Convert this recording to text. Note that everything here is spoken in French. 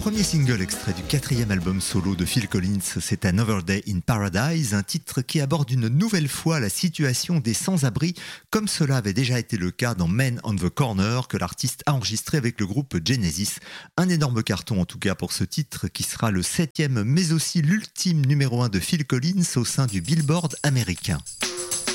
premier single extrait du 4e album solo de Phil Collins, c'est Another Day in Paradise, un titre qui aborde une nouvelle fois la situation des sans-abri, comme cela avait déjà été le cas dans Men on the Corner, que l'artiste a enregistré avec le groupe Genesis. Un énorme carton en tout cas pour ce titre, qui sera le 7e mais aussi l'ultime numéro 1 de Phil Collins au sein du Billboard américain.